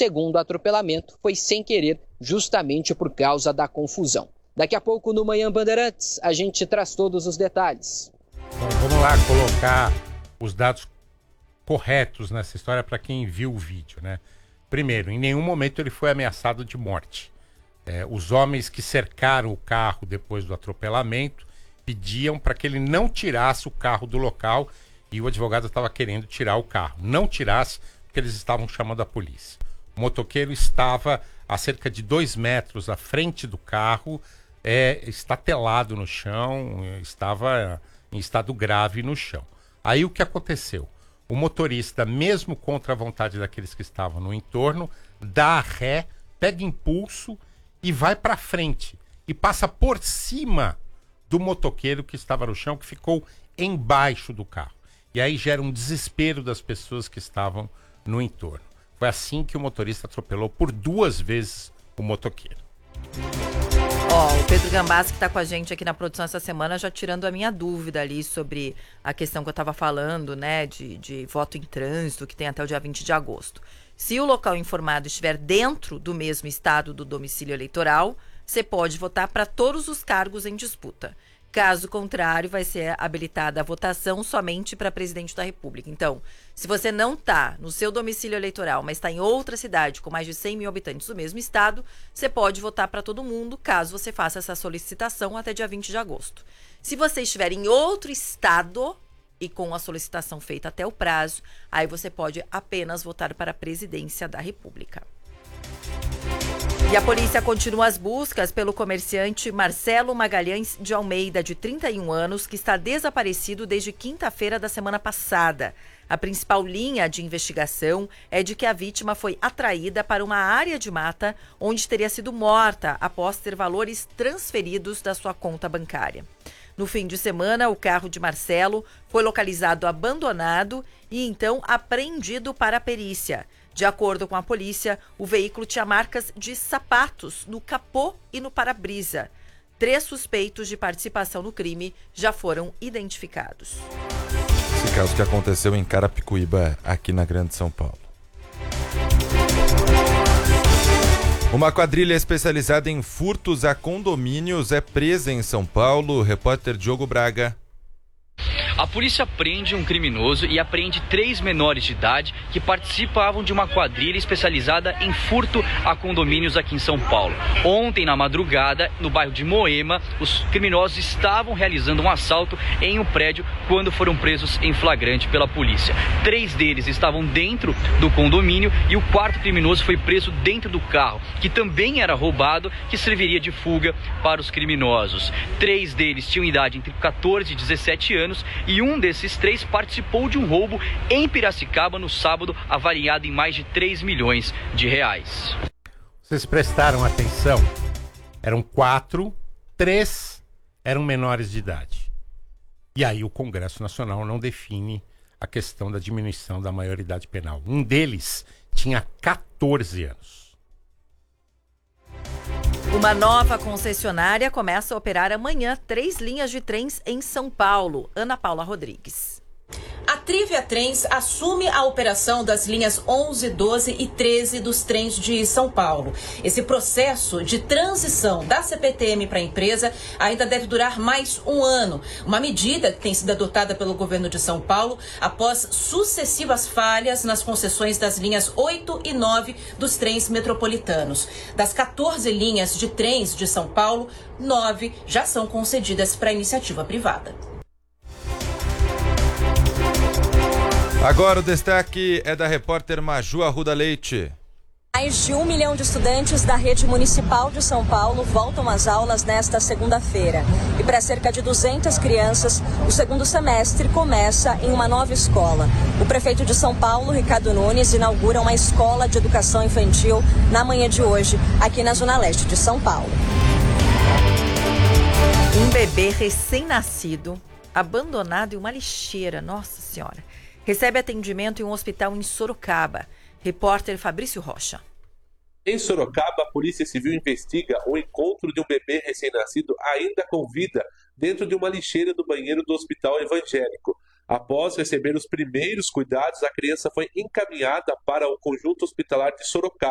segundo atropelamento foi sem querer, justamente por causa da confusão. Daqui a pouco, no Manhã Bandeirantes, a gente traz todos os detalhes. Bom, vamos lá colocar os dados corretos nessa história para quem viu o vídeo, né? Primeiro, em nenhum momento ele foi ameaçado de morte. Os homens que cercaram o carro depois do atropelamento pediam para que ele não tirasse o carro do local e o advogado estava querendo tirar o carro. Não tirasse, porque eles estavam chamando a polícia. O motoqueiro estava a cerca de 2 metros à frente do carro, estatelado no chão, estava em estado grave no chão. Aí o que aconteceu? O motorista, mesmo contra a vontade daqueles que estavam no entorno, dá ré, pega impulso e vai para frente. E passa por cima do motoqueiro que estava no chão, que ficou embaixo do carro. E aí gera um desespero das pessoas que estavam no entorno. Foi assim que o motorista atropelou por 2 vezes o motoqueiro. O Pedro Gambassi, que está com a gente aqui na produção essa semana, já tirando a minha dúvida ali sobre a questão que eu estava falando, né, de voto em trânsito, que tem até o dia 20 de agosto. Se o local informado estiver dentro do mesmo estado do domicílio eleitoral, você pode votar para todos os cargos em disputa. Caso contrário, vai ser habilitada a votação somente para presidente da República. Então, se você não está no seu domicílio eleitoral, mas está em outra cidade com mais de 100 mil habitantes do mesmo estado, você pode votar para todo mundo, caso você faça essa solicitação até dia 20 de agosto. Se você estiver em outro estado e com a solicitação feita até o prazo, aí você pode apenas votar para a presidência da República. E a polícia continua as buscas pelo comerciante Marcelo Magalhães de Almeida, de 31 anos, que está desaparecido desde quinta-feira da semana passada. A principal linha de investigação é de que a vítima foi atraída para uma área de mata onde teria sido morta após ter valores transferidos da sua conta bancária. No fim de semana, o carro de Marcelo foi localizado abandonado e então apreendido para a perícia. De acordo com a polícia, o veículo tinha marcas de sapatos no capô e no para-brisa. 3 suspeitos de participação no crime já foram identificados. Esse caso que aconteceu em Carapicuíba, aqui na Grande São Paulo. Uma quadrilha especializada em furtos a condomínios é presa em São Paulo. Repórter Diogo Braga. A polícia prende um criminoso e apreende 3 menores de idade que participavam de uma quadrilha especializada em furto a condomínios aqui em São Paulo. Ontem, na madrugada, no bairro de Moema, os criminosos estavam realizando um assalto em um prédio quando foram presos em flagrante pela polícia. 3 deles estavam dentro do condomínio e o 4º criminoso foi preso dentro do carro, que também era roubado, que serviria de fuga para os criminosos. 3 deles tinham idade entre 14 e 17 anos e um desses 3 participou de um roubo em Piracicaba no sábado, avaliado em mais de 3 milhões de reais. Vocês prestaram atenção? Eram 4, 3 eram menores de idade. E aí o Congresso Nacional não define a questão da diminuição da maioridade penal. Um deles tinha 14 anos. Uma nova concessionária começa a operar amanhã 3 linhas de trens em São Paulo. Ana Paula Rodrigues. A Trivia Trens assume a operação das linhas 11, 12 e 13 dos trens de São Paulo. Esse processo de transição da CPTM para a empresa ainda deve durar mais um ano. Uma medida que tem sido adotada pelo governo de São Paulo após sucessivas falhas nas concessões das linhas 8 e 9 dos trens metropolitanos. Das 14 linhas de trens de São Paulo, 9 já são concedidas para iniciativa privada. Agora o destaque é da repórter Maju Arruda Leite. Mais de 1 milhão de estudantes da rede municipal de São Paulo voltam às aulas nesta segunda-feira. E para cerca de 200 crianças, o segundo semestre começa em uma nova escola. O prefeito de São Paulo, Ricardo Nunes, inaugura uma escola de educação infantil na manhã de hoje, aqui na Zona Leste de São Paulo. Um bebê recém-nascido, abandonado em uma lixeira, nossa senhora, recebe atendimento em um hospital em Sorocaba. Repórter Fabrício Rocha. Em Sorocaba, a Polícia Civil investiga o encontro de um bebê recém-nascido ainda com vida dentro de uma lixeira do banheiro do Hospital Evangélico. Após receber os primeiros cuidados, a criança foi encaminhada para o Conjunto Hospitalar de Sorocaba.